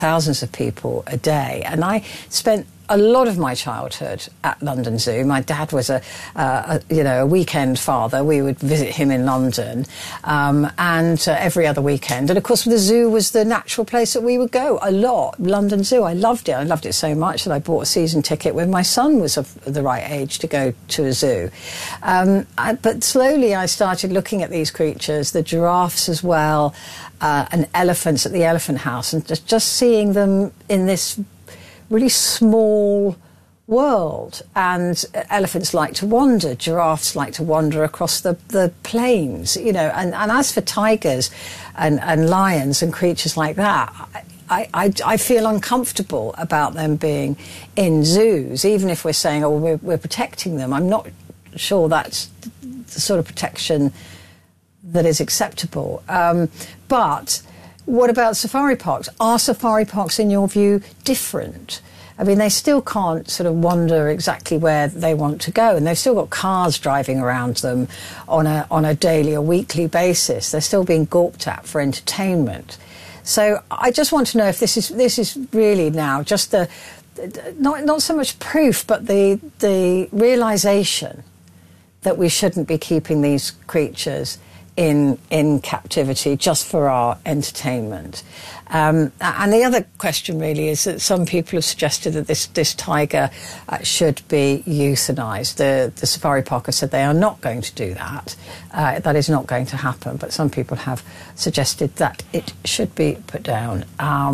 thousands of people a day. And I spent a lot of my childhood at London Zoo. My dad was a weekend father. We would visit him in London, and every other weekend. And of course, the zoo was the natural place that we would go a lot. London Zoo, I loved it. I loved it so much that I bought a season ticket when my son was of the right age to go to a zoo. But slowly, I started looking at these creatures, the giraffes as well, and elephants at the Elephant House, and just seeing them in this really small world. And elephants like to wander, giraffes like to wander across the plains, you know. And as for tigers and lions and creatures like that, I feel uncomfortable about them being in zoos, even if we're saying, oh, we're protecting them. I'm not sure that's the sort of protection that is acceptable. But what about safari parks? Are safari parks, in your view, different? I mean, they still can't sort of wander exactly where they want to go, and they've still got cars driving around them on a daily or weekly basis. They're still being gawped at for entertainment. So I just want to know if this is really now just the not so much proof, but the realisation that we shouldn't be keeping these creatures in captivity just for our entertainment. And the other question really is that some people have suggested that this tiger should be euthanised. The safari park has said they are not going to do that. That is not going to happen, but some people have suggested that it should be put down.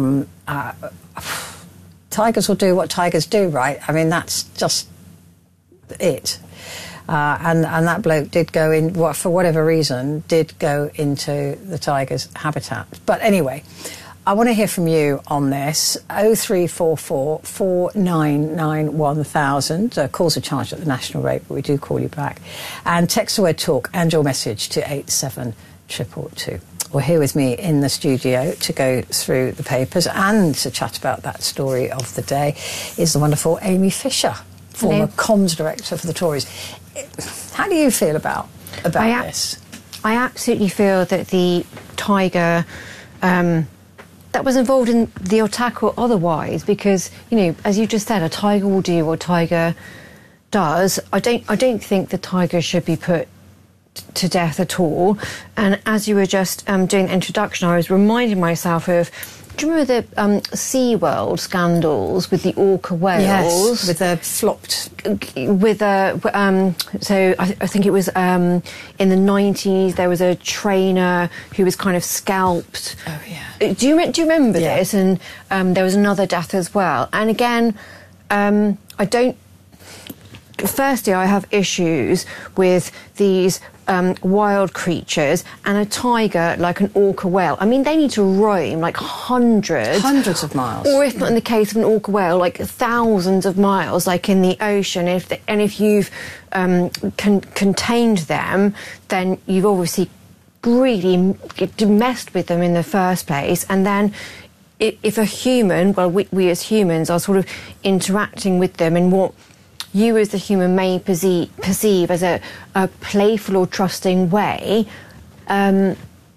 Tigers will do what tigers do, right? I mean, that's just it. And that bloke did go in, for whatever reason, did go into the tiger's habitat. But anyway, I want to hear from you on this. 0344 499 1000. Calls are charged at the national rate, but we do call you back. And text the word talk and your message to 87222. Well, here with me in the studio to go through the papers and to chat about that story of the day is the wonderful Amy Fisher, former comms director for the Tories. How do you feel about this? I absolutely feel that the tiger that was involved in the attack or otherwise, because, you know, as you just said, a tiger will do what a tiger does. I don't think the tiger should be put to death at all. And as you were just doing the introduction, I was reminding myself of, do you remember the SeaWorld scandals with the orca whales? Yes, with the flopped... With so I think it was in the 90s, there was a trainer who was kind of scalped. Oh, yeah. Do you remember this? And there was another death as well. And again, I don't... Firstly, I have issues with these wild creatures, and a tiger like an orca whale. I mean, they need to roam like hundreds of miles, or if not in the case of an orca whale, like thousands of miles, like in the ocean. If you've contained them, then you've obviously really messed with them in the first place. And then if a human, well, we as humans are sort of interacting with them in what you as the human may perceive as a playful or trusting way. I'm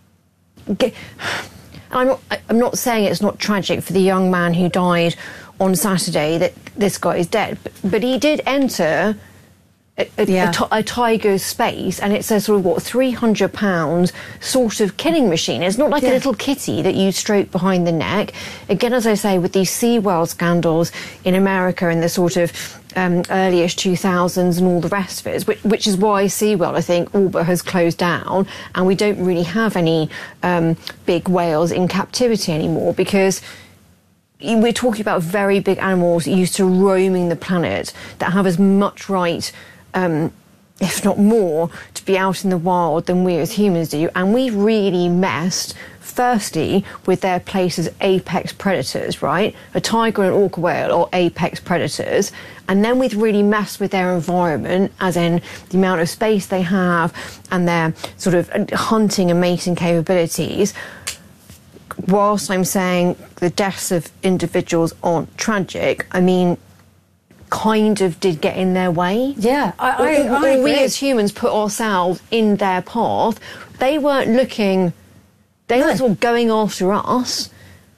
not saying it's not tragic for the young man who died on Saturday that this guy is dead, but he did enter a tiger's space, and it's a sort of, £300 sort of killing machine. It's not like a little kitty that you stroke behind the neck. Again, as I say, with these SeaWorld scandals in America in the sort of early-ish 2000s and all the rest of it, which is why SeaWorld, I think, all but has closed down, and we don't really have any big whales in captivity anymore, because we're talking about very big animals used to roaming the planet that have as much right, if not more, to be out in the wild than we as humans do. And we've really messed, firstly, with their place as apex predators, right? A tiger and an orca whale are apex predators. And then we've really messed with their environment, as in the amount of space they have and their sort of hunting and mating capabilities. Whilst I'm saying the deaths of individuals aren't tragic, I mean, kind of did get in their way. Yeah, I agree. We as humans put ourselves in their path. They weren't looking... They weren't sort of going after us.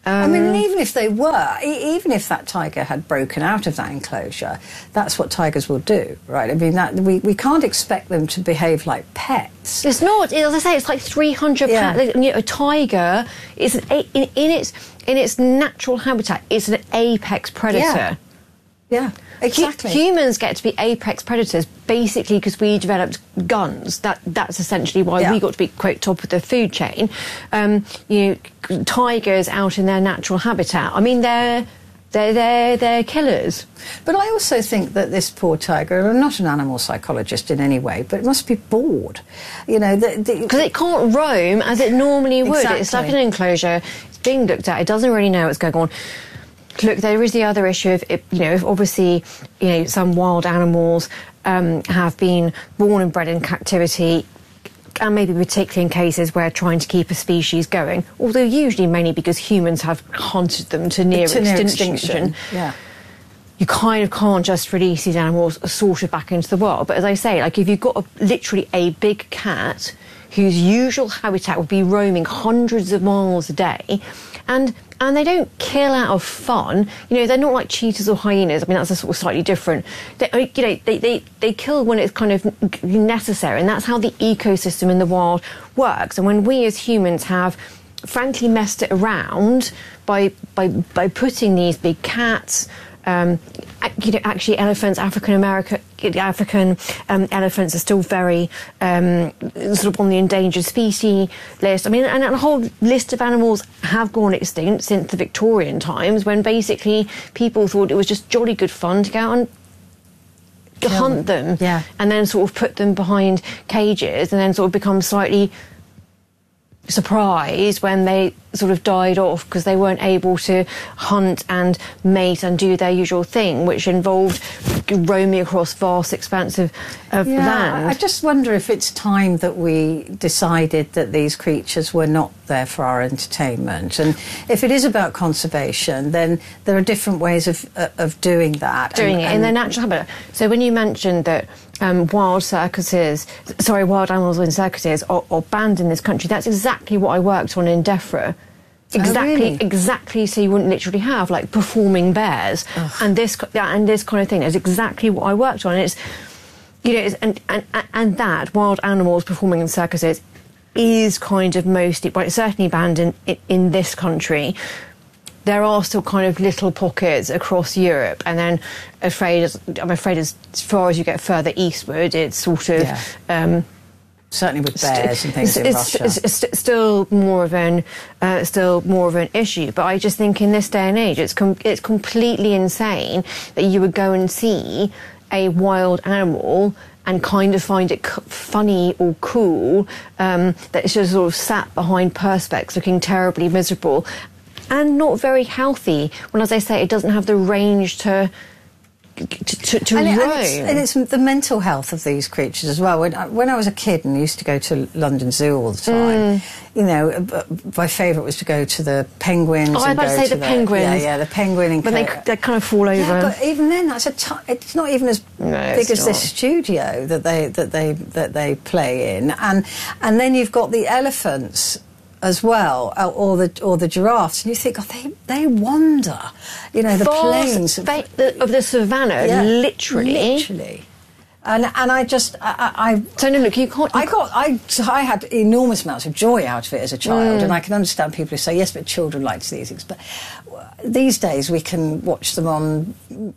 I mean, even if they were, even if that tiger had broken out of that enclosure, that's what tigers will do, right? I mean, that we can't expect them to behave like pets. It's not. As I say, it's like 300 pounds. You know, a tiger is in its natural habitat. It's an apex predator. Yeah, exactly. Humans get to be apex predators basically because we developed guns. That's essentially why we got to be, quote, top of the food chain. You know, tigers out in their natural habitat. I mean, they're killers. But I also think that this poor tiger, I'm not an animal psychologist in any way, but it must be bored. You know, because it can't roam as it normally would. Exactly. It's stuck in an enclosure. It's being looked at. It doesn't really know what's going on. Look, there is the other issue of, you know, if obviously, you know, some wild animals have been born and bred in captivity, and maybe particularly in cases where trying to keep a species going, although usually mainly because humans have hunted them to near extinction. Yeah. You kind of can't just release these animals sort of back into the wild. But as I say, like if you've got literally a big cat whose usual habitat would be roaming hundreds of miles a day, and they don't kill out of fun. You know, they're not like cheetahs or hyenas. I mean, that's a sort of slightly different. They kill when it's kind of necessary, and that's how the ecosystem in the wild works. And when we as humans have, frankly, messed it around by putting these big cats, you know, actually elephants, African elephants are still very sort of on the endangered species list. I mean, and a whole list of animals have gone extinct since the Victorian times, when basically people thought it was just jolly good fun to go out and hunt them, and then sort of put them behind cages, and then sort of become slightly surprised when they sort of died off because they weren't able to hunt and mate and do their usual thing, which involved roaming across vast expanses of land. I just wonder if it's time that we decided that these creatures were not there for our entertainment, and if it is about conservation, then there are different ways of doing that. In their natural habitat. So when you mentioned that wild animals in circuses are banned in this country, that's exactly what I worked on in DEFRA. Exactly. So you wouldn't literally have like performing bears and this kind of thing. That's exactly what I worked on. It's, you know, and that wild animals performing in circuses is kind of mostly, well, it's certainly banned in this country. There are still kind of little pockets across Europe, and then I'm afraid as far as you get further eastward, it's sort of certainly with bears and things in Russia. It's still more of an issue. But I just think in this day and age, it's completely insane that you would go and see a wild animal and kind of find it funny or cool that it's just sort of sat behind perspex looking terribly miserable and not very healthy, when, as I say, it doesn't have the range to roam. And it's the mental health of these creatures as well. When I was a kid and used to go to London Zoo all the time, you know, my favourite was to go to the penguins. Oh, I was about to say the penguins. Yeah, the penguin. But they kind of fall over. Yeah, but even then, it's not even as big as this studio that they play in, and then you've got the elephants as well, or the giraffes, and you think, they wander, you know, the plains of the savannah, literally. And I just so no, look, you can't. I had enormous amounts of joy out of it as a child, and I can understand people who say yes, but children like to see these things. But these days we can watch them on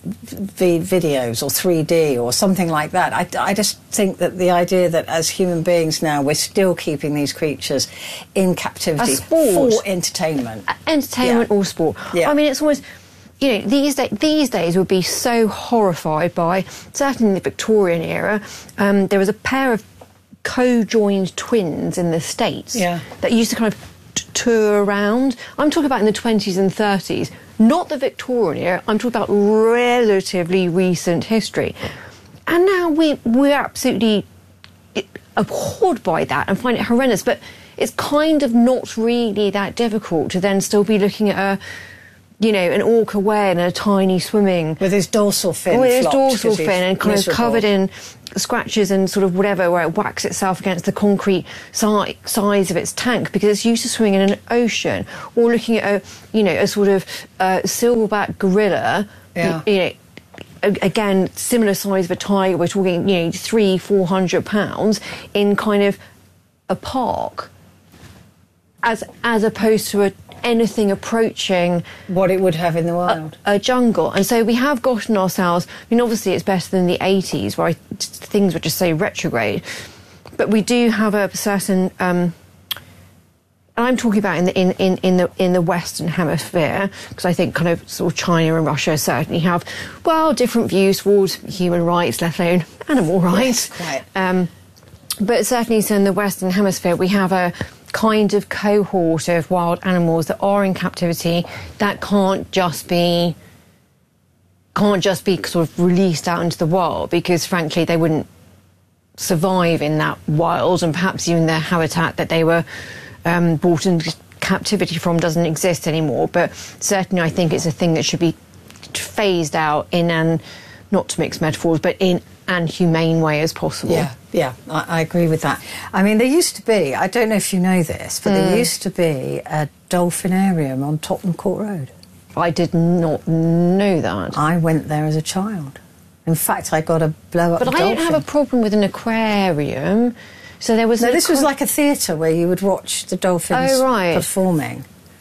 videos or 3D or something like that. I just think that the idea that as human beings now we're still keeping these creatures in captivity for entertainment, or sport. Yeah. I mean, it's always. You know, these days would be so horrified by, certainly in the Victorian era, there was a pair of co-joined twins in the States that used to kind of tour around. I'm talking about in the 20s and 30s, not the Victorian era. I'm talking about relatively recent history. And now we're absolutely abhorred by that and find it horrendous. But it's kind of not really that difficult to then still be looking at you know, an orca whale in a tiny swimming... With his dorsal fin With his flopped, dorsal fin and kind miserable. of covered in scratches and sort of whatever, where it whacks itself against the concrete sides of its tank because it's used to swimming in an ocean. Or looking at a sort of silverback gorilla, you know, again, similar size of a tiger, we're talking, 300-400 pounds, in kind of a park, as opposed to anything approaching what it would have in the wild, a jungle. And so we have gotten ourselves, obviously it's better than the 80s where things were just so retrograde, but we do have a certain and I'm talking about in the Western Hemisphere, because I think kind of sort of China and Russia certainly have, well, different views towards human rights, let alone animal rights. Yes, quite. But certainly so in the Western Hemisphere we have a kind of cohort of wild animals that are in captivity that can't just be sort of released out into the wild, because frankly they wouldn't survive in that wild, and perhaps even their habitat that they were brought into captivity from doesn't exist anymore. But certainly I think it's a thing that should be phased out in an, not to mix metaphors, but in an humane way as possible. Yeah, I agree with that. I mean, there used to be, I don't know if you know this, but there used to be a dolphinarium on Tottenham Court Road. I did not know that. I went there as a child. In fact, I got a blow-up dolphin. But I don't have a problem with an aquarium. So there was... No, this was like a theatre where you would watch the dolphins performing.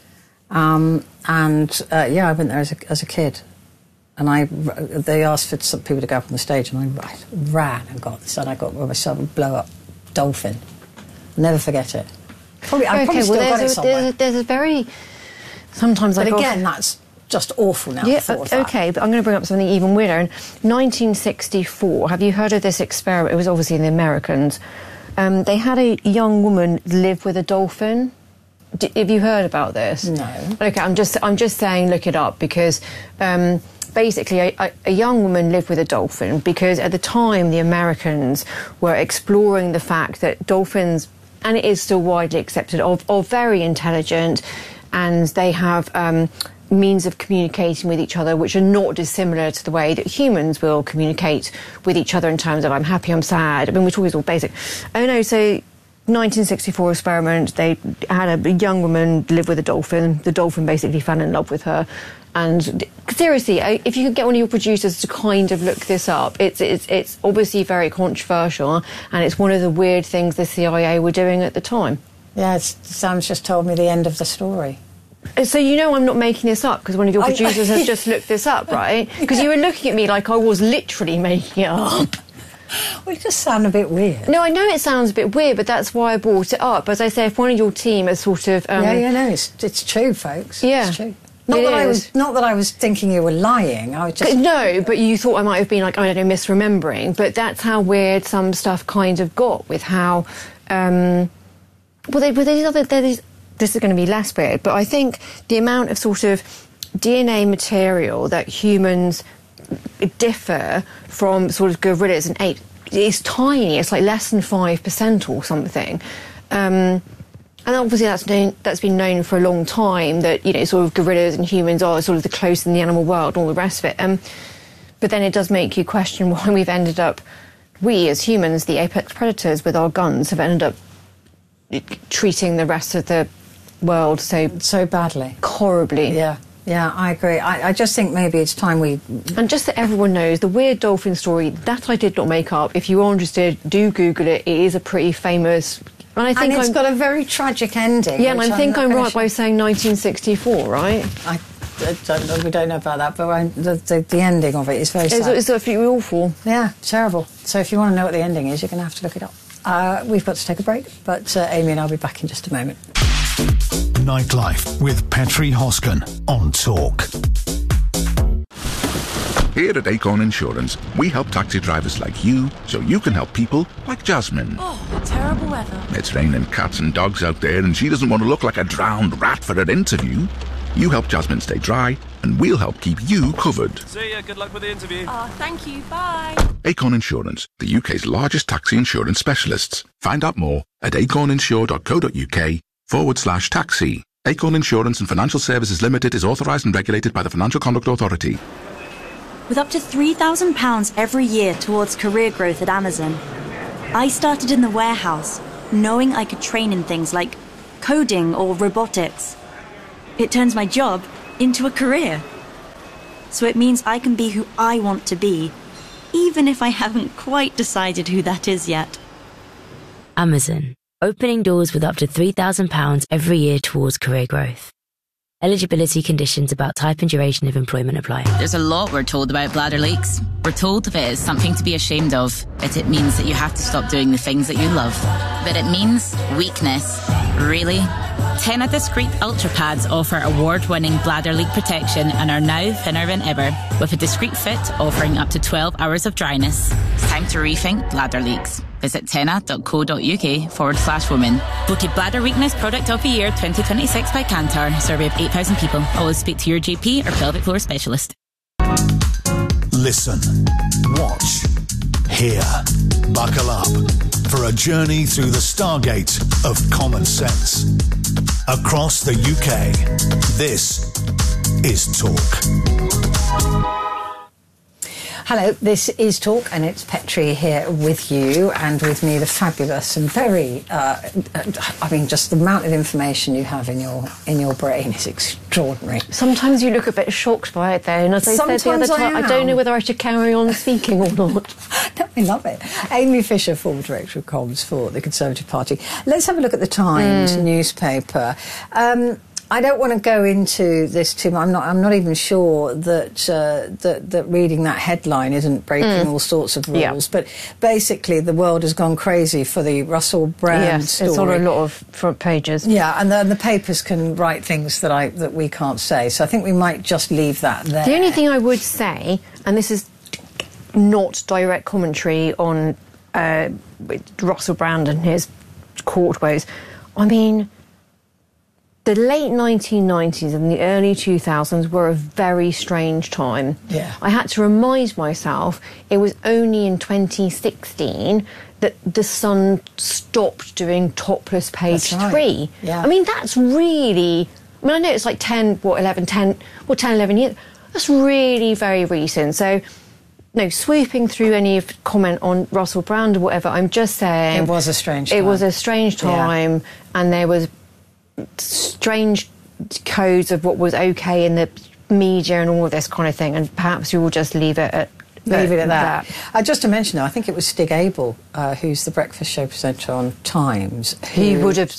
I went there as a kid. And they asked for some people to go up on the stage, and I ran and got this, and I got myself a blow-up dolphin. I'll never forget it. I probably still got it somewhere. There's a very... Sometimes but again, that's just awful now. Yeah, okay, but I'm going to bring up something even weirder. In 1964, have you heard of this experiment? It was obviously in the Americans. They had a young woman live with a dolphin. Have you heard about this? No. Okay, I'm just saying, look it up, because basically a young woman lived with a dolphin because at the time the Americans were exploring the fact that dolphins, and it is still widely accepted, are very intelligent, and they have means of communicating with each other which are not dissimilar to the way that humans will communicate with each other in terms of I'm happy, I'm sad. I mean, we're talking all basic. Oh no, so 1964 experiment, they had a young woman live with a dolphin. The dolphin basically fell in love with her. And seriously, if you could get one of your producers to kind of look this up, it's obviously very controversial, and it's one of the weird things the CIA were doing at the time. Yeah, Sam's just told me the end of the story. So I'm not making this up, because one of your producers has just looked this up, right? Because you were looking at me like I was literally making it up. Well, it just sounds a bit weird. No, I know it sounds a bit weird, but that's why I brought it up. As I say, if one of your team is sort of... No, it's true, folks. Yeah. It's true. Not that I was thinking you were lying. I was just... No, but you thought I might have been like, I don't know, misremembering. But that's how weird some stuff kind of got with how... This is going to be less weird, but I think the amount of sort of DNA material that humans differ from sort of gorillas and apes is tiny. It's like less than 5% or something. And obviously that's been known for a long time that, sort of gorillas and humans are sort of the closest in the animal world and all the rest of it. But then it does make you question why we've ended up, we as humans, the apex predators with our guns, have ended up treating the rest of the world so badly. Horribly. Yeah, I agree. I just think maybe it's time we... And just that everyone knows, the weird dolphin story, that I did not make up. If you are interested, do Google it. It is a pretty famous... And it's got a very tragic ending. Yeah, and I think I'm right by saying 1964, right? We don't know about that, but the ending of it is very sad. It's absolutely awful. Yeah, terrible. So if you want to know what the ending is, you're going to have to look it up. We've got to take a break, but Amy and I'll be back in just a moment. Nightlife with Petri Hosken on Talk. Here at Acorn Insurance, we help taxi drivers like you so you can help people like Jasmine. Oh, terrible weather. It's raining cats and dogs out there and she doesn't want to look like a drowned rat for her interview. You help Jasmine stay dry and we'll help keep you covered. See ya, good luck with the interview. Oh, thank you, bye. Acorn Insurance, the UK's largest taxi insurance specialists. Find out more at acorninsure.co.uk/taxi. Acorn Insurance and Financial Services Limited is authorised and regulated by the Financial Conduct Authority. With up to £3,000 every year towards career growth at Amazon, I started in the warehouse, knowing I could train in things like coding or robotics. It turns my job into a career. So it means I can be who I want to be, even if I haven't quite decided who that is yet. Amazon, opening doors with up to £3,000 every year towards career growth. Eligibility conditions about type and duration of employment apply. There's a lot we're told about bladder leaks. We're told if it is something to be ashamed of, it means that you have to stop doing the things that you love. But it means weakness. Really? Tena Discreet Ultra Pads offer award-winning bladder leak protection and are now thinner than ever, with a discreet fit offering up to 12 hours of dryness. It's time to rethink bladder leaks. Visit tena.co.uk/women. Voted Bladder Weakness Product of the Year 2026 by Kantar. Survey of 8,000 people. Always speak to your GP or pelvic floor specialist. Listen, watch, hear. Buckle up for a journey through the stargate of common sense. Across the UK, this is Talk. Hello, this is Talk, and it's Petri here with you, and with me the fabulous and very, just the amount of information you have in your brain is extraordinary. Sometimes you look a bit shocked by it, though, and as I said the other time, I don't know whether I should carry on speaking or not. I love it. Amy Fisher, former Director of Comms for the Conservative Party. Let's have a look at the Times newspaper. I don't want to go into this too much. I'm not even sure that reading that headline isn't breaking all sorts of rules. Yeah. But basically, the world has gone crazy for the Russell Brand story. It's on a lot of front pages. Yeah, and the papers can write things that we can't say. So I think we might just leave that there. The only thing I would say, and this is not direct commentary on Russell Brand and his court woes, I mean, the late 1990s and the early 2000s were a very strange time. Yeah. I had to remind myself it was only in 2016 that The Sun stopped doing topless page 3. Yeah. I mean, that's really... I mean, I know it's like 11 years. That's really very recent. So, no, swooping through any of comment on Russell Brand or whatever, I'm just saying... It was a strange time. It was a strange time, and there was strange codes of what was okay in the media and all of this kind of thing, and perhaps we will just leave it at that. Just to mention, though, I think it was Stig Abel, who's the breakfast show presenter on Times. He would have...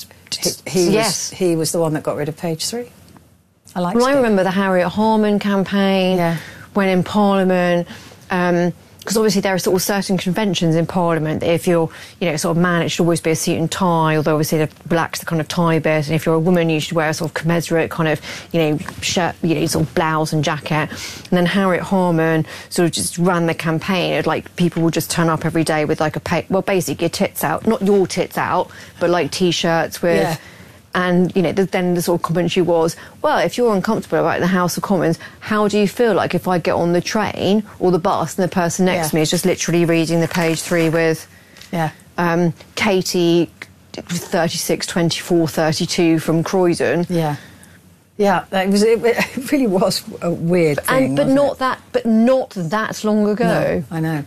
He was the one that got rid of page 3. I like. Well, I remember the Harriet Harman campaign when in Parliament... because obviously there are sort of certain conventions in Parliament that if you're, sort of man, it should always be a suit and tie, although obviously they've relaxed the kind of tie bit, and if you're a woman, you should wear a sort of commensurate kind of, shirt, sort of blouse and jacket. And then Harriet Harman sort of just ran the campaign. It, like, people would just turn up every day with, like, basically your tits out. Not your tits out, but, like, T-shirts with... Yeah. And, then the sort of commentary was, well, if you're uncomfortable about the House of Commons, how do you feel like if I get on the train or the bus and the person next to me is just literally reading the page 3 with Katie 36, 24, 32 from Croydon? Yeah. Yeah, it really was a weird thing. But not that long ago. No, I know.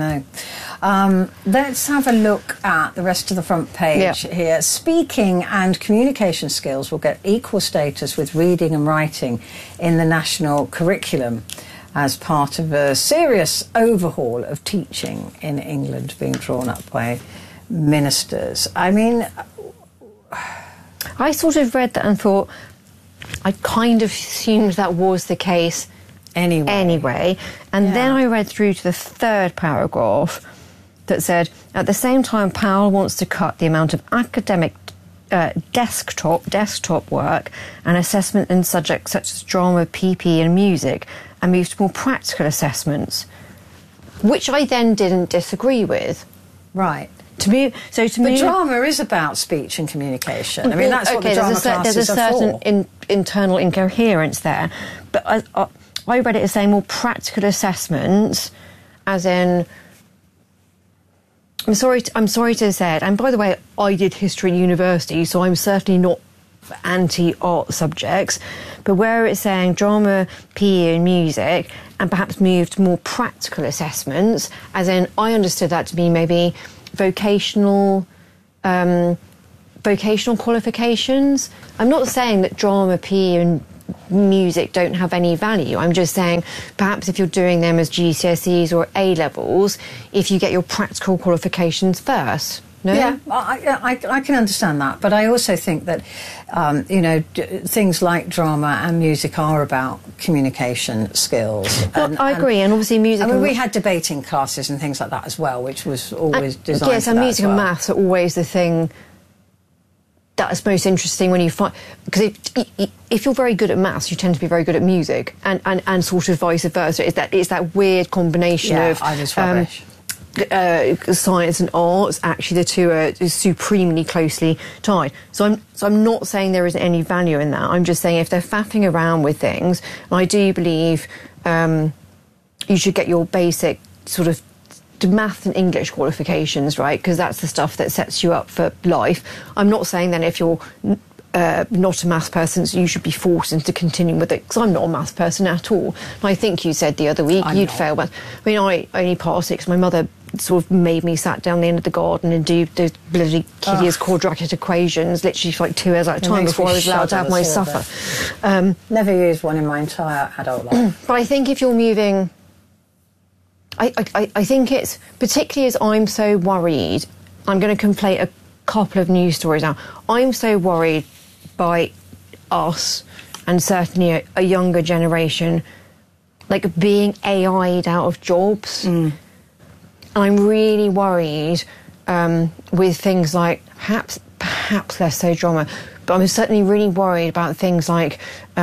Let's have a look at the rest of the front page here. Speaking and communication skills will get equal status with reading and writing in the national curriculum as part of a serious overhaul of teaching in England being drawn up by ministers. I mean... I sort of read that and thought... I kind of assumed that was the case anyway. And then I read through to the third paragraph that said, at the same time, Powell wants to cut the amount of academic desktop work and assessment in subjects such as drama, PP and music, and move to more practical assessments, which I then didn't disagree with. Right. But drama is about speech and communication. I mean, that's what the drama classes are for. There's a certain internal incoherence there. But I read it as saying more practical assessments, as in... I'm sorry to say it. And by the way, I did history at university, so I'm certainly not anti-art subjects, but where it's saying drama, PE and music, and perhaps moved to more practical assessments, as in I understood that to be maybe vocational qualifications. I'm not saying that drama, PE and music don't have any value. I'm just saying perhaps if you're doing them as GCSEs or A-levels, if you get your practical qualifications first. No? Yeah, I can understand that, but I also think that, things like drama and music are about communication skills. Well, I agree, and obviously music... we had debating classes and things like that as well, which was always designed yes, and music and maths are always the thing that's most interesting when you find... Because if you're very good at maths, you tend to be very good at music, and sort of vice versa. It's that weird combination of... I was rubbish. Science and arts, actually the two are supremely closely tied. So I'm not saying there isn't any value in that. I'm just saying if they're faffing around with things, and I do believe you should get your basic sort of math and English qualifications, right? Because that's the stuff that sets you up for life. I'm not saying then if you're not a maths person, so you should be forced into continuing with it, because I'm not a maths person at all. And I think you said the other week you'd fail, but I mean, I only passed it because my mother sort of made me sat down the end of the garden and do those bloody hideous quadratic equations literally for like 2 hours at a time before I was allowed to have my supper. Never used one in my entire adult life. But I think if you're moving... I think it's, particularly as I'm so worried, I'm going to conflate a couple of news stories now. I'm so worried by us, and certainly a younger generation, like being AI'd out of jobs. And I'm really worried with things like, perhaps less so drama, but I'm certainly really worried about things like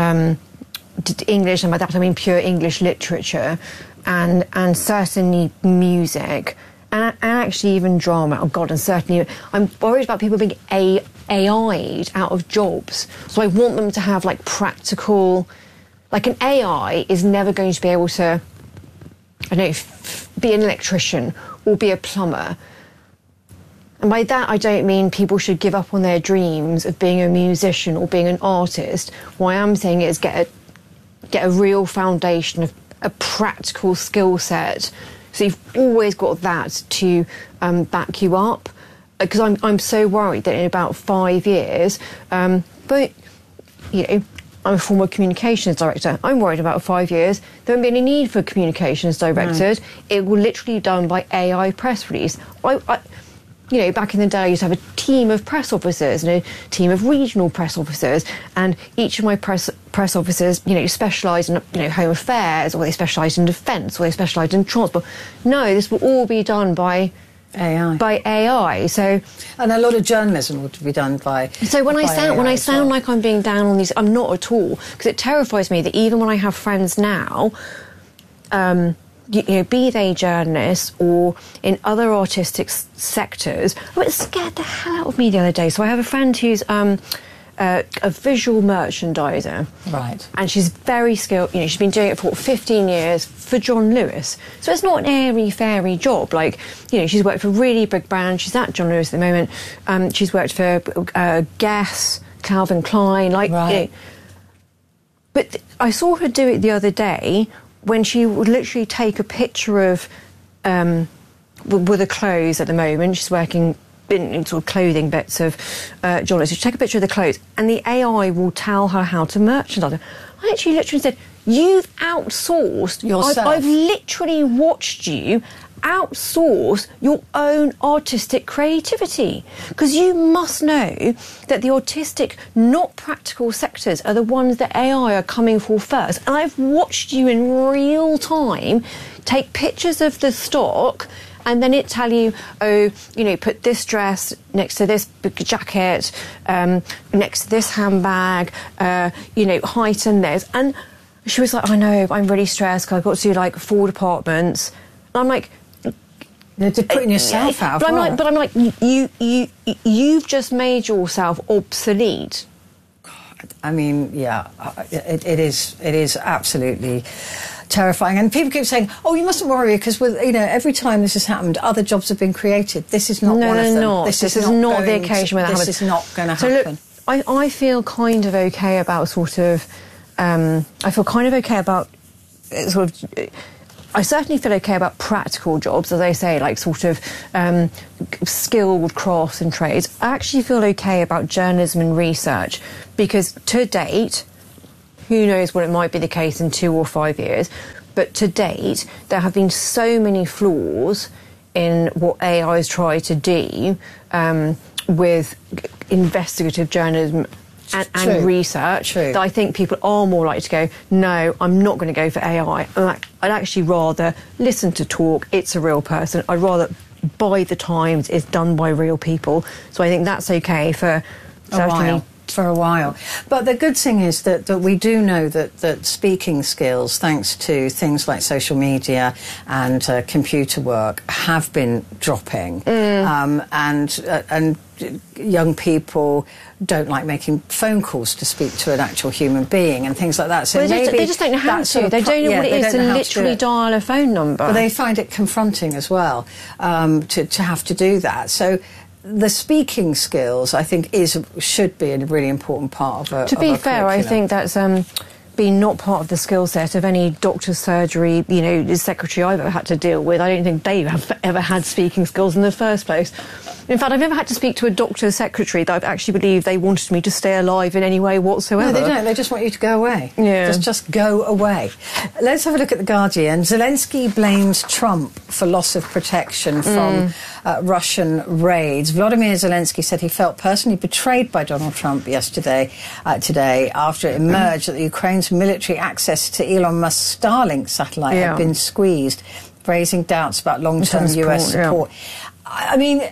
English, and by that I mean pure English literature, and certainly music, and actually even drama. Oh God, and certainly I'm worried about people being AI'd out of jobs. So I want them to have like practical, like an AI is never going to be able to, I don't know, be an electrician or be a plumber. And by that I don't mean people should give up on their dreams of being a musician or being an artist. What I am saying is get a real foundation of a practical skill set, so you've always got that to back you up. Because I'm so worried that in about 5 years, but you know, I'm a former communications director. I'm worried about 5 years there won't be any need for communications directors. It will literally be done by AI press release. You know, back in the day, I used to have a team of press officers and a team of regional press officers, and each of my press officers, you know, specialised in, you know, home affairs, or they specialised in defence, or they specialised in transport. No, this will all be done by AI. So, and a lot of journalism would be done by. So when I sound like I'm being down on these, I'm not at all, because it terrifies me that even when I have friends now, you know, be they journalists or in other artistic sectors, it scared the hell out of me the other day. So I have a friend who's a visual merchandiser. Right. And she's very skilled. You know, she's been doing it for 15 years for John Lewis. So it's not an airy-fairy job. Like, you know, she's worked for really big brands. She's at John Lewis at the moment. She's worked for Guess, Calvin Klein. Like, right. You know, but I saw her do it the other day, when she would literally take a picture of, with the clothes at the moment, she's working in sort of clothing bits of John Lewis. So she'd take a picture of the clothes, and the AI will tell her how to merchandise. I actually literally said, you've outsourced yourself. I've literally watched you outsource your own artistic creativity, because you must know that the artistic, not practical sectors are the ones that AI are coming for first. And I've watched you in real time take pictures of the stock, and then it tell you, oh, you know, put this dress next to this jacket, next to this handbag, you know, heighten this. And she was like, I know, I'm really stressed because I've got to do like 4 departments. And I'm like, you're putting yourself out. But I'm like, you've just made yourself obsolete. God, I mean, yeah, it is absolutely terrifying. And people keep saying, "Oh, you mustn't worry, because with, you know, every time this has happened, other jobs have been created. This is not one of them. This is not the occasion where that happens. This is not going to happen." Look, I feel kind of okay about sort of. I feel kind of okay about sort of. I certainly feel okay about practical jobs, as I say, like sort of skilled crafts and trades. I actually feel okay about journalism and research because to date, who knows what it might be the case in 2 or 5 years, but to date, there have been so many flaws in what AI has tried to do with investigative journalism and research that I think people are more likely to go, no, I'm not going to go for AI. I'd actually rather listen to talk, it's a real person. I'd rather buy the Times, it's done by real people. So I think that's okay for a while. But the good thing is that we do know that speaking skills, thanks to things like social media and computer work, have been dropping. And young people don't like making phone calls to speak to an actual human being and things like that. So they just don't know how to. They don't know what it is to literally dial a phone number. But they find it confronting as well to have to do that. So the speaking skills, I think, should be a really important part of a To be fair, I think that's been not part of the skill set of any doctor's surgery, secretary I've ever had to deal with. I don't think they have ever had speaking skills in the first place. In fact, I've never had to speak to a doctor's secretary that I've actually believed they wanted me to stay alive in any way whatsoever. No, they don't. They just want you to go away. Yeah. Just go away. Let's have a look at The Guardian. Zelensky blames Trump for loss of protection from Russian raids. Volodymyr Zelensky said he felt personally betrayed by Donald Trump today after it emerged that the Ukraine's military access to Elon Musk's Starlink satellite had been squeezed, raising doubts about long-term US support. I mean,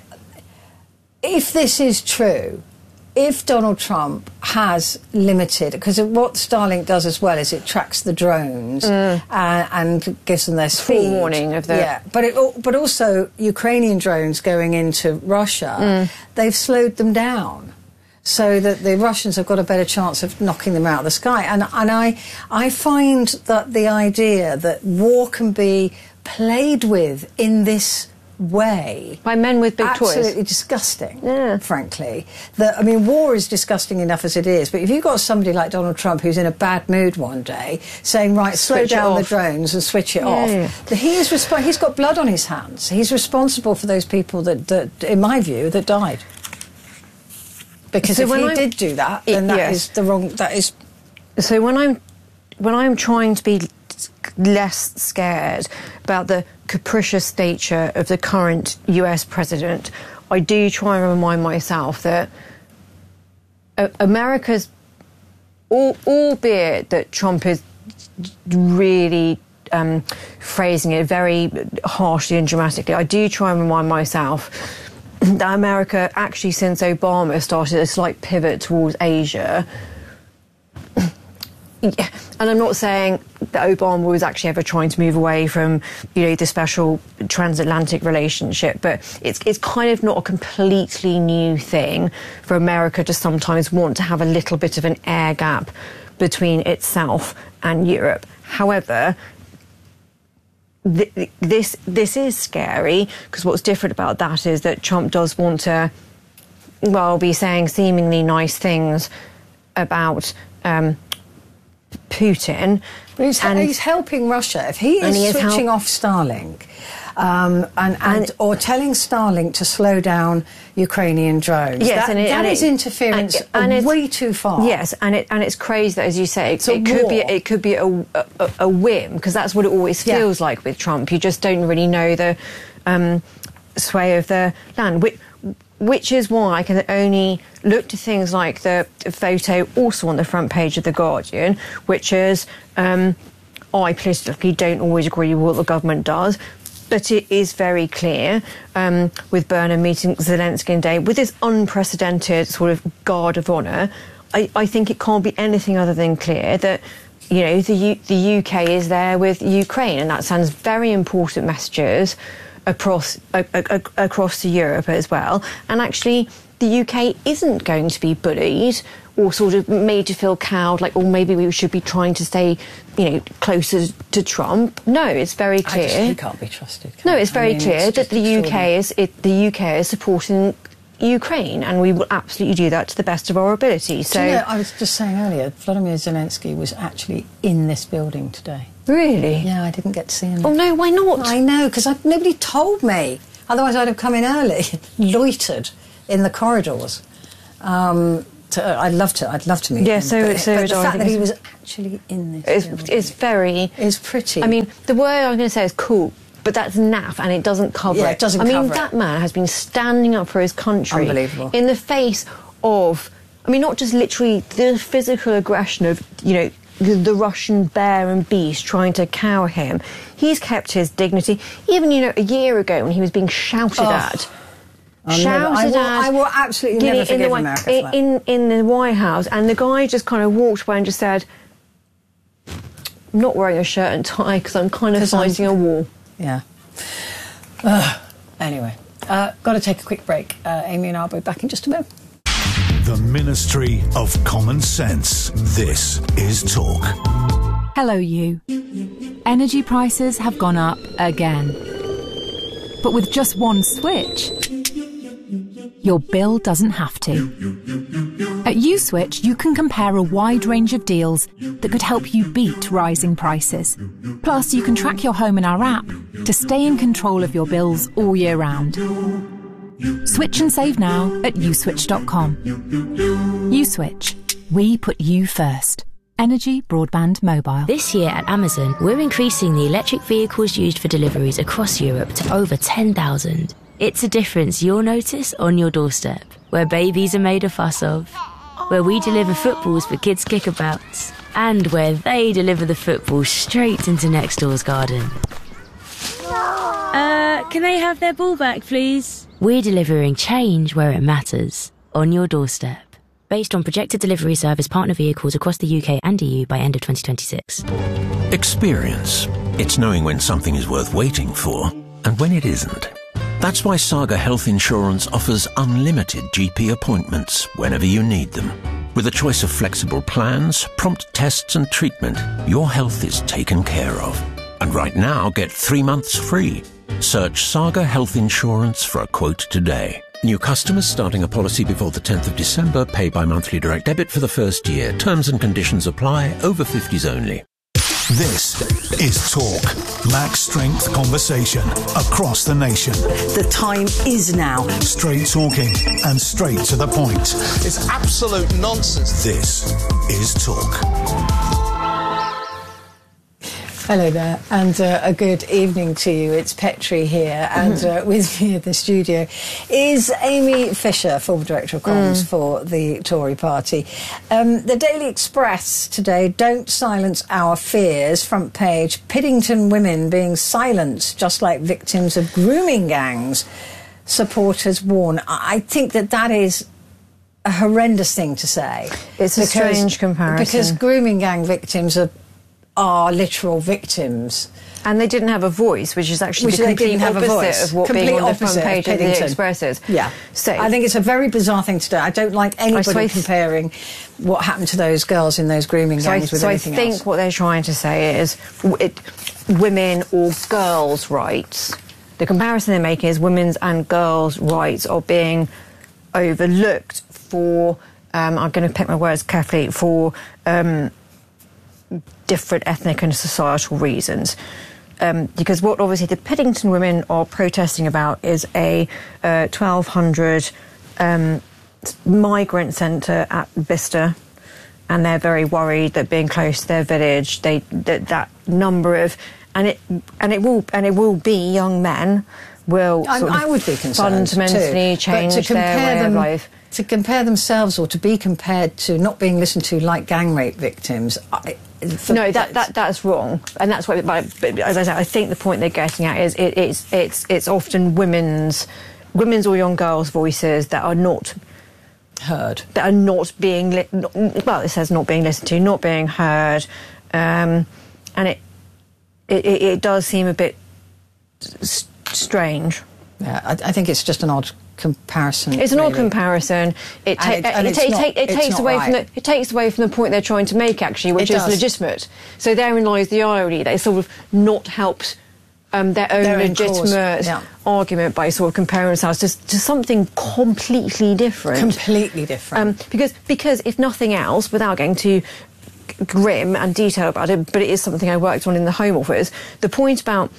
if this is true, if Donald Trump has limited, because what Starlink does as well is it tracks the drones and gives them their speed. Forewarning of the... Yeah, but also Ukrainian drones going into Russia, they've slowed them down so that the Russians have got a better chance of knocking them out of the sky. And I find that the idea that war can be played with in this way by men with big toys, absolutely disgusting, frankly. War is disgusting enough as it is, but if you've got somebody like Donald Trump who's in a bad mood one day saying, right, slow down the drones and switch it off, he's got blood on his hands. He's responsible for those people that in my view, that died. Because if he did do that, then that is the wrong... That is... So when I'm trying to be less scared about the capricious nature of the current US president, I do try and remind myself that America's, albeit that Trump is really phrasing it very harshly and dramatically, I do try and remind myself that America, actually since Obama started a slight pivot towards Asia. Yeah, and I'm not saying that Obama was actually ever trying to move away from, the special transatlantic relationship, but it's kind of not a completely new thing for America to sometimes want to have a little bit of an air gap between itself and Europe. However, this is scary, because what's different about that is that Trump does want to, be saying seemingly nice things about Putin. But he's helping Russia. If he is switching off Starlink or telling Starlink to slow down Ukrainian drones, that is interference way too far. Yes, and it's crazy that, as you say, it could be a whim, because that's what it always feels like with Trump. You just don't really know the sway of the land. Which is why I can only look to things like the photo also on the front page of The Guardian, which is, I politically don't always agree with what the government does, but it is very clear, with Burnham meeting Zelensky today, with this unprecedented sort of guard of honour, I think it can't be anything other than clear that, the UK is there with Ukraine, and that sends very important messages across to Europe as well. And actually, the UK isn't going to be bullied or sort of made to feel cowed, like, oh, maybe we should be trying to stay, closer to Trump. No, it's very clear. He can't be trusted. No, it's very clear that the UK is supporting Ukraine, and we will absolutely do that to the best of our ability. So, I was just saying earlier, Vladimir Zelensky was actually in this building today. Really? Yeah, I didn't get to see him. Oh no, why not? I know, because nobody told me. Otherwise, I'd have come in early, loitered in the corridors. I'd love to meet him. Yeah, so but the I fact think that he was actually in this building is pretty. I mean, the word I was going to say is cool, but that's naff, and it doesn't cover it. Yeah, it doesn't cover it. I mean, that man has been standing up for his country. Unbelievable. In the face of, I mean, not just literally the physical aggression of, the Russian bear and beast trying to cower him. He's kept his dignity. Even, a year ago when he was being shouted at. I will absolutely never forgive America for that. In the White House, and the guy just kind of walked away and just said, I'm not wearing a shirt and tie because I'm kind of fighting a war. Yeah. Anyway, got to take a quick break. Amy and I'll be back in just a moment. The Ministry of Common Sense. This is Talk. Hello, you. Energy prices have gone up again. But with just one switch, your bill doesn't have to. At USwitch, you can compare a wide range of deals that could help you beat rising prices. Plus, you can track your home in our app to stay in control of your bills all year round. Switch and save now at uswitch.com. USwitch. We put you first. Energy, broadband, mobile. This year at Amazon, we're increasing the electric vehicles used for deliveries across Europe to over 10,000. It's a difference you'll notice on your doorstep, where babies are made a fuss of, where we deliver footballs for kids' kickabouts, and where they deliver the football straight into next door's garden. Can they have their ball back, please? We're delivering change where it matters, on your doorstep. Based on projected delivery service partner vehicles across the UK and EU by end of 2026. Experience. It's knowing when something is worth waiting for and when it isn't. That's why Saga Health Insurance offers unlimited GP appointments whenever you need them. With a choice of flexible plans, prompt tests and treatment, your health is taken care of. And right now, get 3 months free. Search Saga Health Insurance for a quote today. New customers starting a policy before the 10th of December pay by monthly direct debit for the first year. Terms and conditions apply. Over 50s only. This is Talk. Max Strength conversation across the nation. The time is now. Straight talking and straight to the point. It's absolute nonsense. This is Talk. Hello there, and a good evening to you. It's Petrie here, and with me in the studio is Amy Fisher, former Director of Comms for the Tory party. The Daily Express today, don't silence our fears, front page, Piddington women being silenced, just like victims of grooming gangs, supporters warn. I think that is a horrendous thing to say. It's a strange comparison. Because grooming gang victims are literal victims. And they didn't have a voice, which is actually the complete opposite of what being on the front page of the Express is. Yeah. So I think it's a very bizarre thing to do. I don't like anybody comparing what happened to those girls in those grooming gangs with anything else. So I think what they're trying to say is women or girls' rights. The comparison they're making is women's and girls' rights are being overlooked for, I'm going to pick my words carefully, for different ethnic and societal reasons. Because what obviously the Piddington women are protesting about is a 1,200 migrant centre at Bicester, and they're very worried that being close to their village, that number of and it will be young men will I would be concerned fundamentally too, change their way of life. To compare themselves or to be compared to not being listened to like gang rape victims. No, that's wrong, and that's what. But as I said, I think the point they're getting at is it's often women's or young girls' voices that are not heard, that are not being it says not being listened to, not being heard, and it does seem a bit strange. Yeah, I think it's just an odd comparison. It's an odd comparison. It takes away from the point they're trying to make, actually, which is legitimate. So therein lies the irony. They sort of not helped their own legitimate argument by sort of comparing themselves to something completely different. Completely different. Because if nothing else, without getting too grim and detailed about it, but it is something I worked on in the Home Office, the point about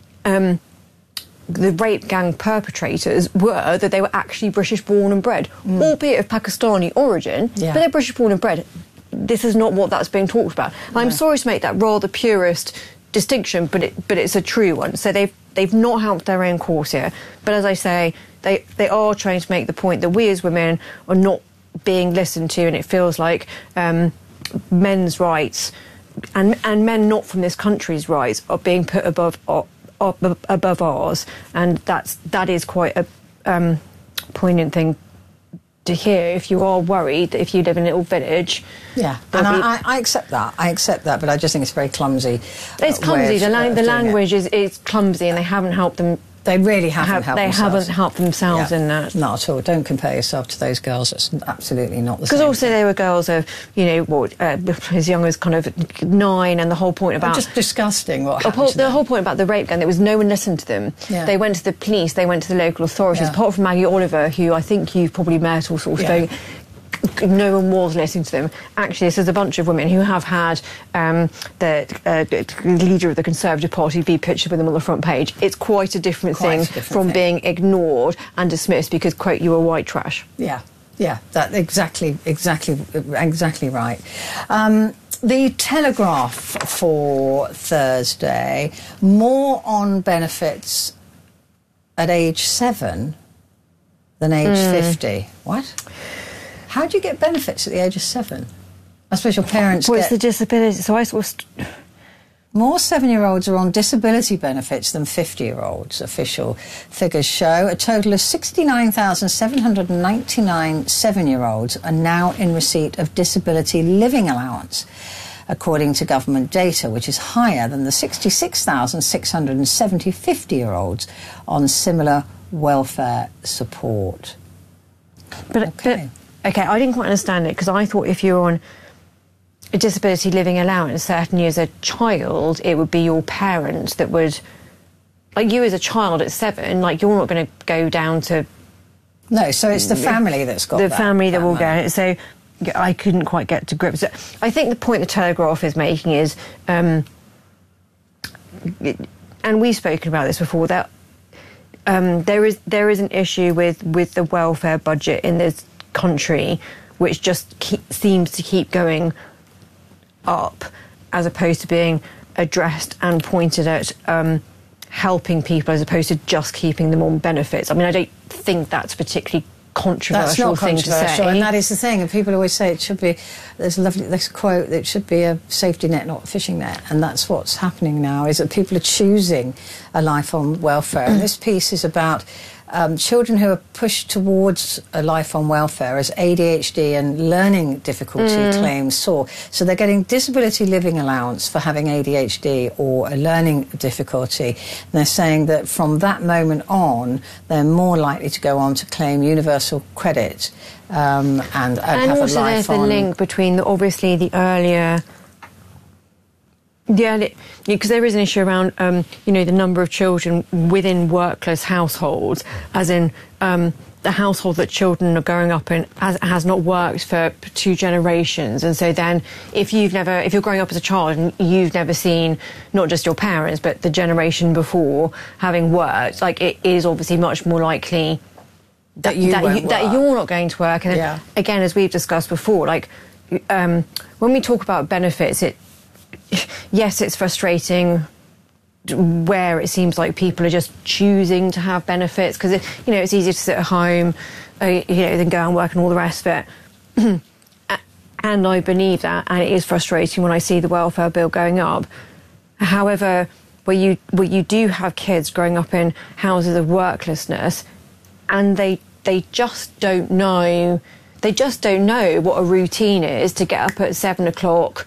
the rape gang perpetrators were that they were actually British born and bred, albeit of Pakistani origin, but they're British born and bred. This is not what that's being talked about. And I'm sorry to make that rather purist distinction, but it's a true one. So they've not helped their own cause here. But as I say, they are trying to make the point that we as women are not being listened to, and it feels like men's rights and men not from this country's rights are being put above ours, and that is quite a poignant thing to hear. If you are worried that if you live in a little village, and I accept that. But I just think it's very clumsy. It's clumsy. The language is clumsy, and they haven't helped them. They really haven't helped themselves. They haven't helped themselves in that. Not at all. Don't compare yourself to those girls. It's absolutely not the same. Because also they were girls of, as young as kind of 9, and the whole point about... Just disgusting what happened to them. The whole point about the rape gang, there was no one listened to them. Yeah. They went to the police, they went to the local authorities, apart from Maggie Oliver, who I think you've probably met or sort of spoken... No one was listening to them. Actually, this is a bunch of women who have had the leader of the Conservative Party be pictured with them on the front page. It's quite a different thing from being ignored and dismissed because, quote, you were white trash. Yeah, that's exactly right. The Telegraph for Thursday, more on benefits at age 7 than age 50. What? How do you get benefits at the age of 7? I suppose your parents What's the disability? So I sort of... More 7-year-olds are on disability benefits than 50-year-olds, official figures show. A total of 69,799 7-year-olds are now in receipt of disability living allowance, according to government data, which is higher than the 66,670 50-year-olds on similar welfare support. Okay, I didn't quite understand it, because I thought if you're on a disability living allowance, certainly as a child, it would be your parents that would... Like, you as a child at 7, like, you're not going to go down to... No, so it's the family that's got the family that will get it. So I couldn't quite get to grips. I think the point the Telegraph is making is... and we've spoken about this before, that there is an issue with the welfare budget in this country, which just seems to keep going up, as opposed to being addressed and pointed at helping people, as opposed to just keeping them on benefits. I mean, I don't think that's particularly controversial thing to say. And that is the thing. And people always say it should be, there's this quote, that it should be a safety net, not a fishing net. And that's what's happening now, is that people are choosing a life on welfare. And this piece is about children who are pushed towards a life on welfare as ADHD and learning difficulty claims soar. So they're getting disability living allowance for having ADHD or a learning difficulty. And they're saying that from that moment on, they're more likely to go on to claim universal credit and have a life on... And also there's the link between, obviously, the earlier... Yeah, because there is an issue around, the number of children within workless households, as in the household that children are growing up in has not worked for 2 generations. And so then if you're growing up as a child and you've never seen not just your parents, but the generation before having worked, like, it is obviously much more likely that you're not going to work. And again, as we've discussed before, like, when we talk about benefits, yes, it's frustrating where it seems like people are just choosing to have benefits, because it's easier to sit at home, than go and work and all the rest of it. And I believe that, and it is frustrating when I see the welfare bill going up. However, where you do have kids growing up in houses of worklessness, and they just don't know. They just don't know what a routine is to get up at 7 o'clock,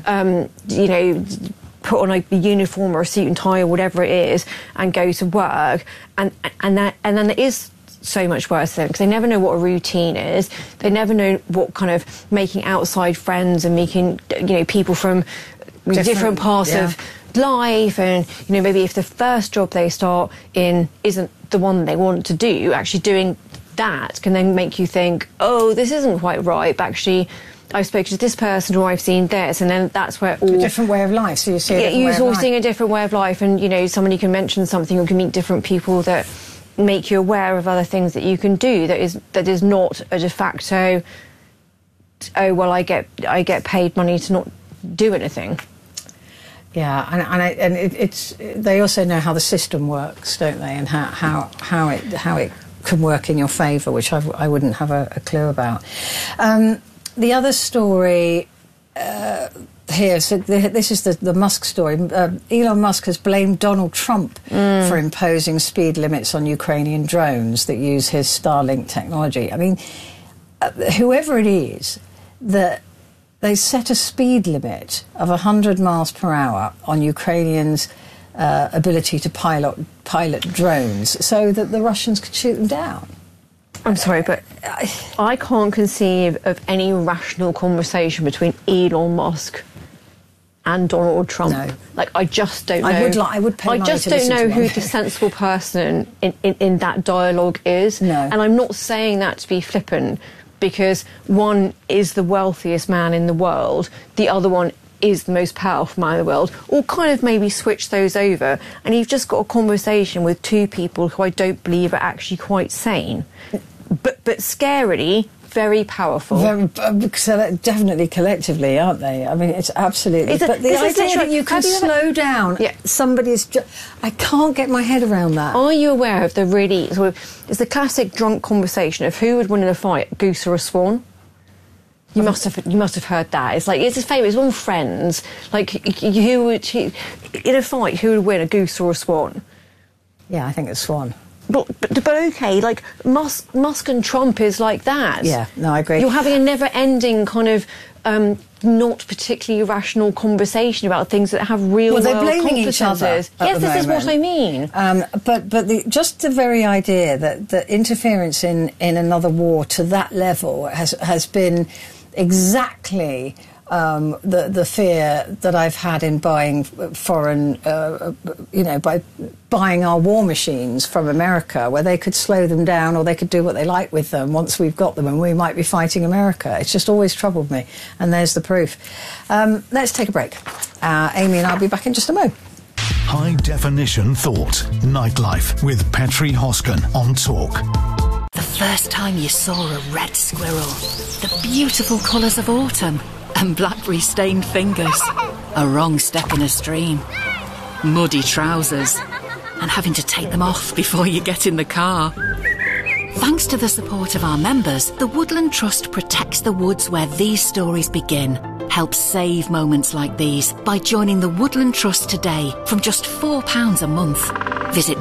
put on a uniform or a suit and tie or whatever it is, and go to work. And then it is so much worse for them, because they never know what a routine is. They never know what kind of making outside friends and making, people from different parts of life, and maybe if the first job they start in isn't the one they want to do, actually doing that can then make you think, oh, this isn't quite right, but actually I've spoken to this person or I've seen this, and then that's where all... A different way of life, so you see you're seeing a different way of life, and, somebody can mention something or can meet different people that make you aware of other things that you can do that is not a de facto, oh, well, I get paid money to not do anything. Yeah, and it's they also know how the system works, don't they, and how it can work in your favour, which I wouldn't have a clue about. The other story here, so this is the Musk story. Elon Musk has blamed Donald Trump for imposing speed limits on Ukrainian drones that use his Starlink technology. I mean, whoever it is that they set a speed limit of 100 miles per hour on Ukrainians' ability to pilot drones so that the Russians could shoot them down. I'm sorry, but I can't conceive of any rational conversation between Elon Musk and Donald Trump. No. I just don't know. I would pay money to listen to I just don't know who one. the sensible person in that dialogue is. No. And I'm not saying that to be flippant, because one is the wealthiest man in the world, the other one is the most powerful man in the world, or kind of maybe switch those over, and you've just got a conversation with two people who I don't believe are actually quite sane. But scarily, very powerful. Definitely collectively, aren't they? I mean, it's absolutely... But the idea that you can slow down somebody's... I can't get my head around that. Are you aware of it's the classic drunk conversation of who would win in a fight, a goose or a swan? You must have heard that. It's famous. It's all friends. In a fight, who would win, a goose or a swan? Yeah, I think it's swan. But okay, Musk and Trump is like that. Yeah, no, I agree. You're having a never-ending kind of not particularly rational conversation about things that have real-world consequences. They're blaming each other. Yes, this is what I mean. But just the very idea that interference in another war to that level has been exactly the fear that I've had in buying foreign, by buying our war machines from America, where they could slow them down or they could do what they like with them once we've got them, and we might be fighting America. It's just always troubled me, and there's the proof. Let's take a break. Amy and I'll be back in just a moment. High Definition Thought, Nightlife with Petri Hosken on Talk. The first time you saw a red squirrel, the beautiful colours of autumn, and blackberry-stained fingers, a wrong step in a stream, muddy trousers, and having to take them off before you get in the car. Thanks to the support of our members, the Woodland Trust protects the woods where these stories begin. Help save moments like these by joining the Woodland Trust today from just £4 a month. Visit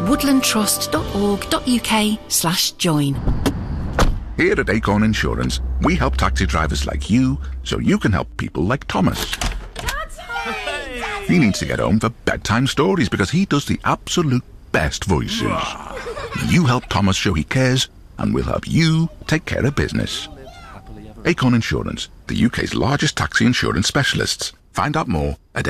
woodlandtrust.org.uk/join. Here at Acorn Insurance, we help taxi drivers like you so you can help people like Thomas. He needs to get home for bedtime stories because he does the absolute best voices. You help Thomas show he cares, and we'll help you take care of business. Acorn Insurance, the UK's largest taxi insurance specialists. Find out more at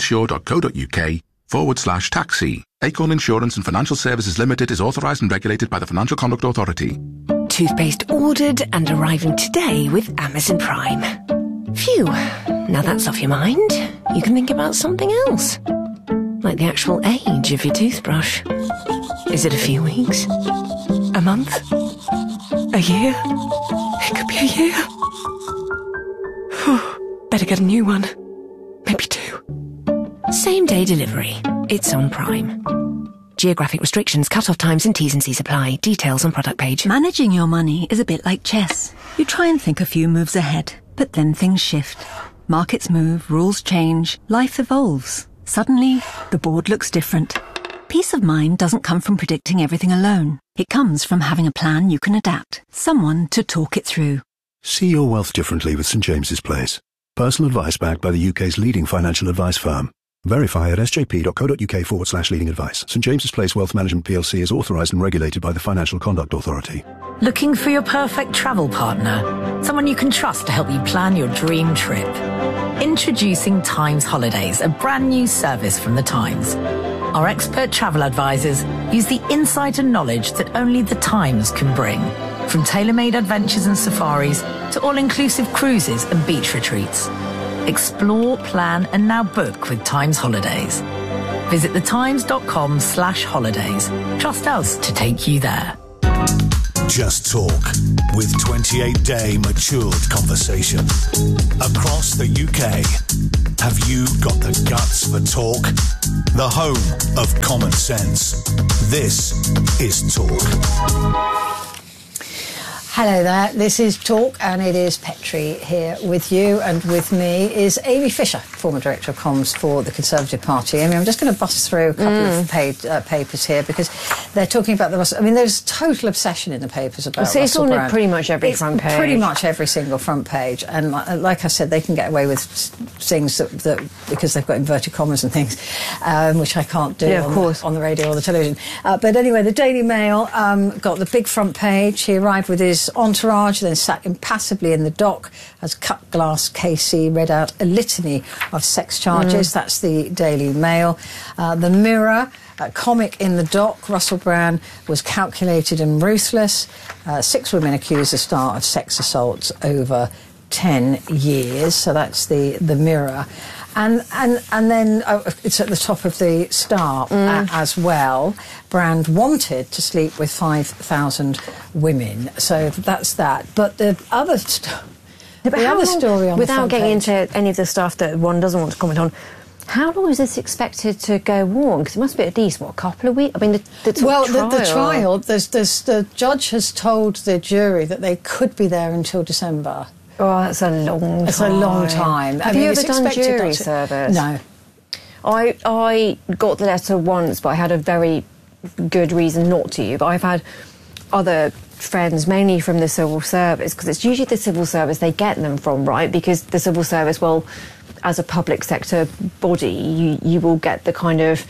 acorninsure.co.uk/taxi. Acorn Insurance and Financial Services Limited is authorised and regulated by the Financial Conduct Authority. Toothpaste ordered and arriving today with Amazon Prime. Phew, now that's off your mind. You can think about something else. Like the actual age of your toothbrush. Is it a few weeks? A month? A year? It could be a year. Better get a new one. Maybe 2. Same-day delivery. It's on Prime. Geographic restrictions, cut-off times and T's and C's apply. Details on product page. Managing your money is a bit like chess. You try and think a few moves ahead, but then things shift. Markets move, rules change, life evolves. Suddenly, the board looks different. Peace of mind doesn't come from predicting everything alone. It comes from having a plan you can adapt. Someone to talk it through. See your wealth differently with St James's Place. Personal advice backed by the UK's leading financial advice firm. Verify at sjp.co.uk/leading advice. St James's Place Wealth Management PLC is authorised and regulated by the Financial Conduct Authority. Looking for your perfect travel partner? Someone you can trust to help you plan your dream trip? Introducing Times Holidays, a brand new service from the Times. Our expert travel advisors use the insight and knowledge that only the Times can bring. From tailor-made adventures and safaris to all-inclusive cruises and beach retreats. Explore, plan and now book with Times Holidays. Visit thetimes.com/holidays. Trust us to take you there. Just Talk, with 28-day matured conversation. Across the UK, have you got the guts for talk? The home of common sense. This is Talk. Hello there, this is Talk and it is Petrie here with you, and with me is Amy Fisher, former Director of Comms for the Conservative Party. Amy, I'm just going to bust through a couple of papers here because they're talking about there's total obsession in the papers about Russell It's on Brand. pretty much every front page. Pretty much every single front page, and like I said, they can get away with things that because they've got inverted commas and things, which I can't do on the radio or the television. But anyway, the Daily Mail got the big front page. He arrived with his entourage, then sat impassively in the dock as cut glass KC read out a litany of sex charges. That's the Daily Mail. The Mirror, comic in the dock, Russell Brand was calculated and ruthless. 6 women accused the star of sex assaults over 10 years. So that's the Mirror. And then it's at the top of the Star as well. Brand wanted to sleep with 5,000 women. So that's that. But the other story on without the getting page, into any of the stuff that one doesn't want to comment on, how long is this expected to go on? Because it must be at least, a couple of weeks? I mean, the trial, the judge has told the jury that they could be there until December. Oh, that's a long time. It's a long time. Have you ever done jury service? No. I got the letter once, but I had a very good reason not to. But I've had other friends, mainly from the civil service, because it's usually the civil service they get them from, right? Because the civil service, well, as a public sector body, you will get the kind of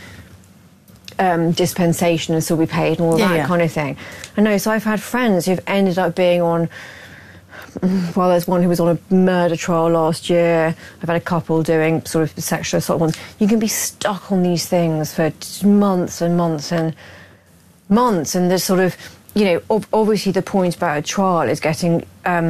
dispensation and still be paid and all that kind of thing. I know, so I've had friends who've ended up being on... Well, there's one who was on a murder trial last year. I've had a couple doing sort of sexual assault ones. You can be stuck on these things for months and months and months. And there's sort of, obviously the point about a trial is getting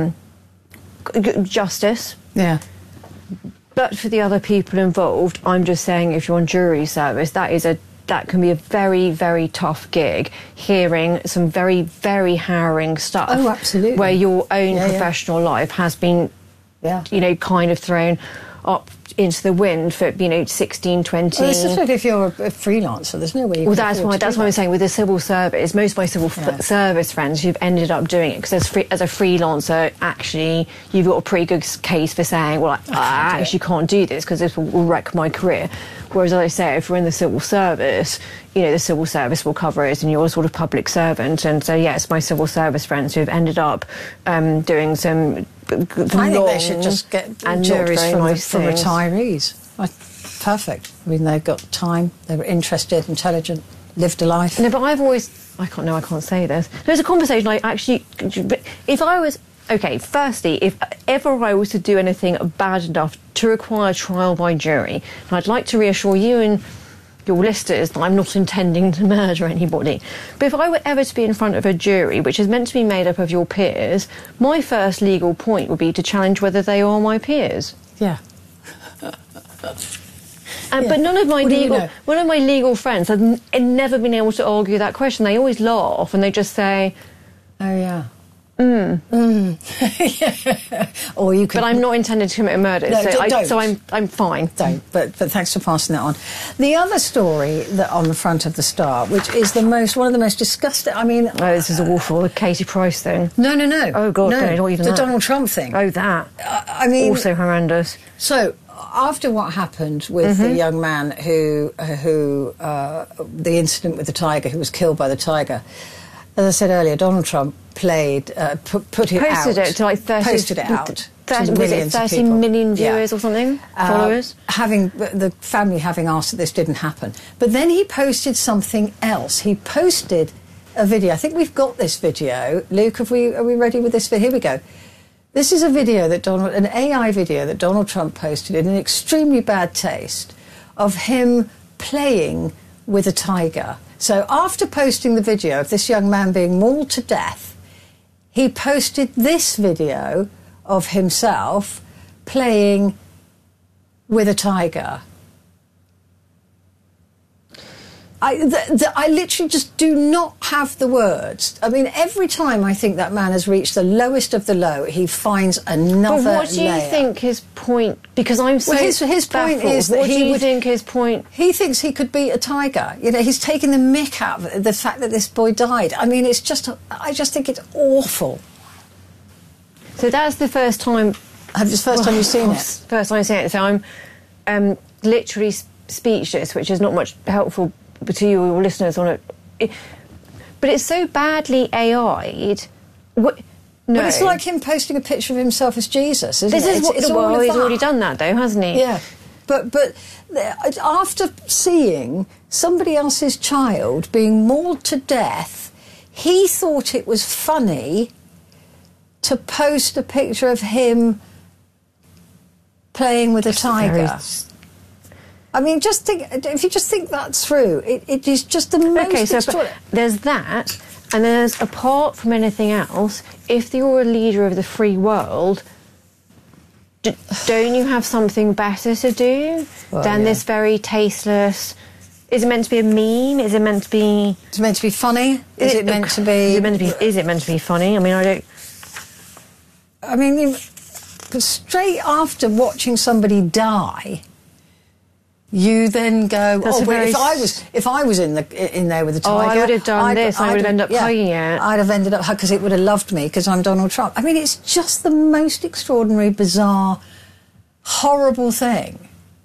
justice. Yeah. But for the other people involved, I'm just saying, if you're on jury service, that can be a very, very tough gig, hearing some very, very harrowing stuff. Oh, absolutely. Where your own professional life has been, kind of thrown up into the wind for, 16, 20... Well, especially if you're a freelancer, there's no way you can that's what I'm saying. With the civil service, most of my civil service friends who've ended up doing it, because as a freelancer, actually, you've got a pretty good case for saying, well, I actually can't do this because this will wreck my career. Whereas, as I say, if you're in the civil service, the civil service will cover it and you're a sort of public servant. And so, yes, my civil service friends who've ended up doing some I think they should just get juries from retirees. Perfect. I mean, they've got time, they were interested, intelligent, lived a life. No, but I can't say this. There's a conversation if I was... OK, firstly, if ever I was to do anything bad enough to require trial by jury, and I'd like to reassure you and your listeners that I'm not intending to murder anybody, but if I were ever to be in front of a jury, which is meant to be made up of your peers, my first legal point would be to challenge whether they are my peers. Yeah. But none of my legal friends have never been able to argue that question. They always laugh and they just say, "Oh yeah." Or you could, but I'm not intending to commit a murder, so I'm fine. Don't. But thanks for passing that on. The other story that on the front of the Star, which is one of the most disgusting. I mean, this is awful. The Katie Price thing. No. Oh God, no, not even the that. Donald Trump thing. Oh, that. I mean, also horrendous. So, after what happened with the young man who the incident with the tiger, who was killed by the tiger. As I said earlier, Donald Trump put it out. Posted it to like 30, posted it out. millions of 30 people. million viewers or something? Followers? The family having asked that this didn't happen. But then he posted something else. He posted a video. I think we've got this video. Luke, are we ready with this video? Here we go. This is a video an AI video that Donald Trump posted in extremely bad taste of him playing with a tiger. So after posting the video of this young man being mauled to death, he posted this video of himself playing with a tiger. I literally just do not have the words. I mean, every time I think that man has reached the lowest of the low, he finds another But what do you think his point... Because I'm so his point is that what do you think his point... He thinks he could beat a tiger. You know, he's taken the mick out of the fact that this boy died. I mean, it's just... I just think it's awful. So that's the first time... It's the first time you've seen it? First time I've seen it. So I'm literally speechless, which is not much helpful to you or your listeners on it. But it's so badly AI'd. No. But it's like him posting a picture of himself as Jesus, isn't it? He's already done that, though, hasn't he? Yeah. But after seeing somebody else's child being mauled to death, he thought it was funny to post a picture of him playing with a tiger. I mean, if you just think that through, it is just the most extraordinary. There's that, and there's, apart from anything else, if you're a leader of the free world, don't you have something better to do than this very tasteless... Is it meant to be a meme? Is it meant to be... Is it meant to be funny? Is it meant to be... Is it meant to be funny? I mean, I don't... I mean, straight after watching somebody die... You then go, if I was in there with a tiger, I would have done this. I would have ended up hugging it. I'd have ended up because it would have loved me because I'm Donald Trump. I mean, it's just the most extraordinary, bizarre, horrible thing.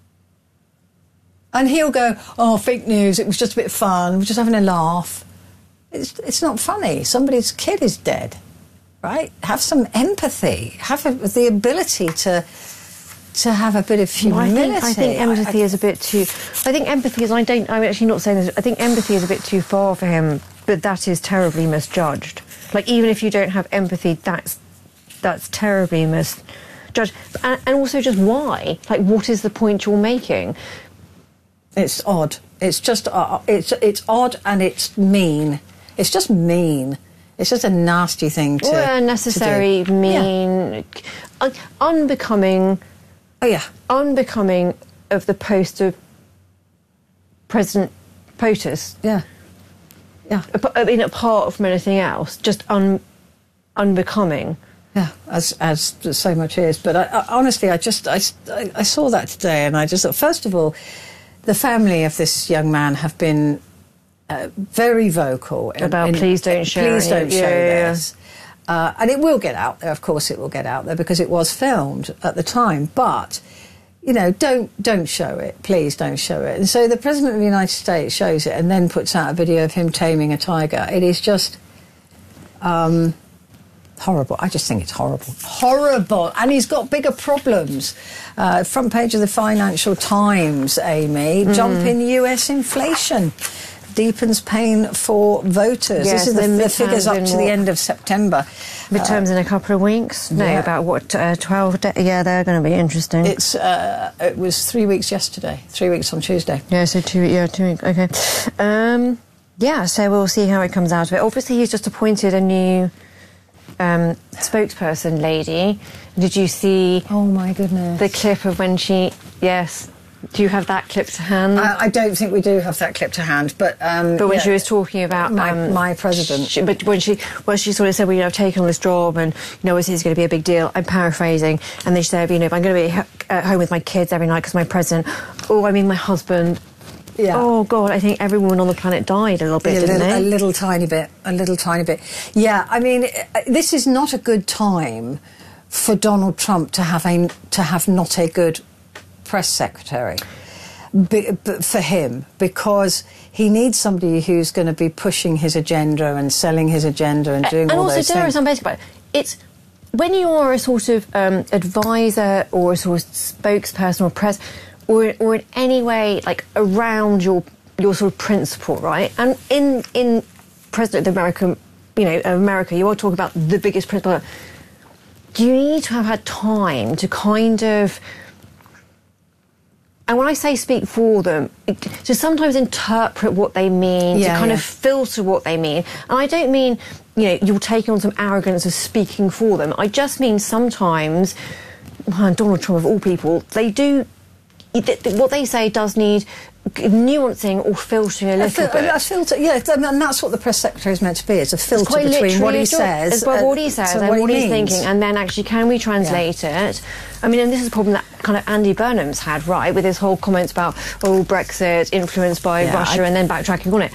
And he'll go, "Oh, fake news. It was just a bit of fun. We're just having a laugh." It's not funny. Somebody's kid is dead, right? Have some empathy. Have the ability to have a bit of humility. I think empathy is a bit too... I think empathy is... I'm actually not saying this. I think empathy is a bit too far for him, but that is terribly misjudged. Like, even if you don't have empathy, that's terribly misjudged. And also just why? Like, what is the point you're making? It's odd. It's just... it's odd and it's mean. It's just mean. It's just a nasty thing to... Well, unnecessary, to do. mean... Yeah. Unbecoming... Oh, yeah. Unbecoming of the post of President POTUS. Yeah. Yeah. I mean, apart from anything else, just unbecoming. Yeah, as so much is. But honestly, I saw that today and I just thought, first of all, the family of this young man have been very vocal. About please don't show this. And it will get out there, of course it will get out there, because it was filmed at the time. But, you know, don't show it. Please don't show it. And so the President of the United States shows it and then puts out a video of him taming a tiger. It is just horrible. I just think it's horrible. Horrible. And he's got bigger problems. Front page of the Financial Times, Amy. Jump in US inflation deepens pain for voters. Yes, this is the figures up to the end of September. Midterms in a couple of weeks? No, about what, 12 days? Yeah, they're going to be interesting. It was 3 weeks yesterday. 3 weeks on Tuesday. Yeah, so 2 weeks, okay. Yeah, so we'll see how it comes out of it. Obviously, he's just appointed a new spokesperson lady. Did you see... Oh, my goodness. ...the clip of when she... Yes... Do you have that clip to hand? I don't think we do have that clip to hand, but when she was talking about my president, but when she sort of said, "Well, you know, I've taken on this job, and you know, this is going to be a big deal." I'm paraphrasing, and they said, "You know, if I'm going to be at home with my kids every night because my president, I mean my husband." Yeah. Oh God, I think every woman on the planet died a little bit, didn't they? A little tiny bit. Yeah, I mean, this is not a good time for Donald Trump to have not a good press secretary for him, because he needs somebody who's going to be pushing his agenda and selling his agenda and doing all those things. And also, Sarah's on basic about it. It's when you are a sort of advisor or a sort of spokesperson or press, or in any way like around your sort of principle, right? And in President of America, America, you are talking about the biggest principle. Do you need to have had time to kind of, and when I say speak for them, to sometimes interpret what they mean, to kind of filter what they mean. And I don't mean, you're taking on some arrogance of speaking for them. I just mean sometimes, Donald Trump of all people, they do, what they say does need nuancing or filtering a little bit. A filter, and that's what the press secretary is meant to be. It's a filter between what he says, what he says and what he's thinking, and then actually can we translate it? I mean, and this is a problem that kind of Andy Burnham's had, right, with his whole comments about Brexit influenced by Russia and then backtracking on it.